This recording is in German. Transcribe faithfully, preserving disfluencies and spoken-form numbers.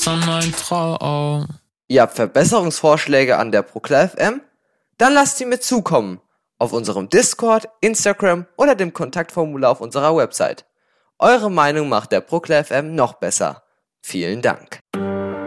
dann ein Traum. Ihr habt Verbesserungsvorschläge an der Proklar F M? Dann lasst sie mir zukommen. Auf unserem Discord, Instagram oder dem Kontaktformular auf unserer Website. Eure Meinung macht der Proklar F M noch besser. Vielen Dank.